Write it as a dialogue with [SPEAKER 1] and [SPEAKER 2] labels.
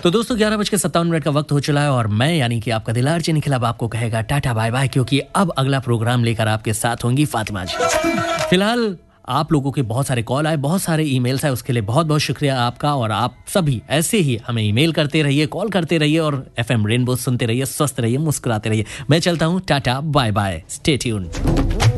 [SPEAKER 1] तो दोस्तों 11:57 का वक्त हो चला है और मैं यानी कि आपका दिल आरजे निखिल अब आपको कहेगा टाटा बाय बाय, क्योंकि अब अगला प्रोग्राम लेकर आपके साथ होंगी फातिमा जी। फिलहाल आप लोगों के बहुत सारे कॉल आए, बहुत सारे ईमेल्स आए, उसके लिए बहुत बहुत शुक्रिया आपका। और आप सभी ऐसे ही हमें ईमेल करते रहिए, कॉल करते रहिए और एफएम रेनबो सुनते रहिए, स्वस्थ रहिए, मुस्कुराते रहिए। मैं चलता हूँ, tata bye bye, stay tuned.